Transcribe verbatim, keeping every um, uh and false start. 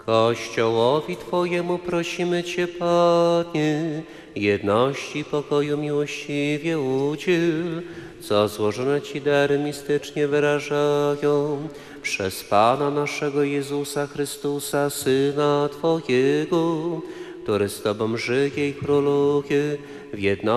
Kościołowi Twojemu prosimy Cię, Panie, jedności, pokoju, miłościwie udziel, co złożone Ci dary mistycznie wyrażają przez Pana naszego Jezusa Chrystusa, Syna Twojego, który z Tobą żyje i króluje w jedności